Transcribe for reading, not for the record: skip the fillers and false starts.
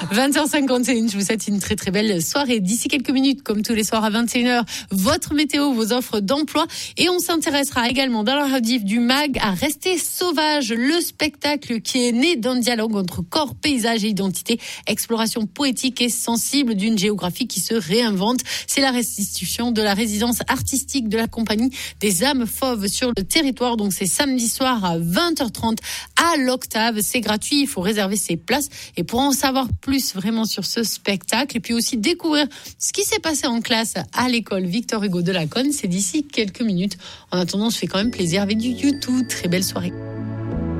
20h51, je vous souhaite une très très belle soirée. D'ici quelques minutes, comme tous les soirs à 21h, votre météo, vos offres d'emploi. Et on s'intéressera également dans la rediff du MAG à Rester sauvage, le spectacle qui est né d'un dialogue entre corps, paysage et identité, exploration poétique et sensible d'une géographie qui se réinvente. C'est la restitution de la résidence artistique de la compagnie des âmes fauves sur le territoire. Donc c'est samedi soir à 20h30 à l'Octave. C'est gratuit, il faut réserver ses places. Et pour en savoir plus vraiment sur ce spectacle et puis aussi découvrir ce qui s'est passé en classe à l'école Victor Hugo de Laconne, c'est d'ici quelques minutes. En attendant, on se fait quand même plaisir avec du YouTube. Très belle soirée.